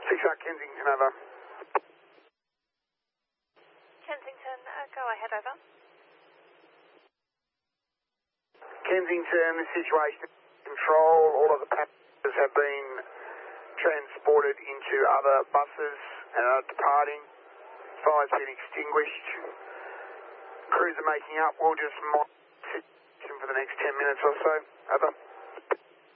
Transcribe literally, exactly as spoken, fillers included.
six eight Kensington, over. Kensington, uh, go ahead, over. Kensington, situation control. All of the passengers have been transported into other buses and are departing. Fire's been extinguished. Crews are making up. We'll just monitor for the next ten minutes or so. Over.